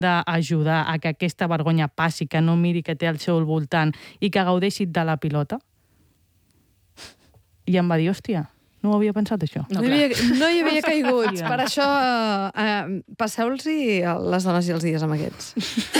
d'ajudar a que aquesta vergonya passi, que no miri que té al seu voltant i que gaudeixi de la pilota? I em va dir, hòstia, no ho havia pensat, això. No hi havia caigut. Per això passeu-los les dones i els dies amb aquests.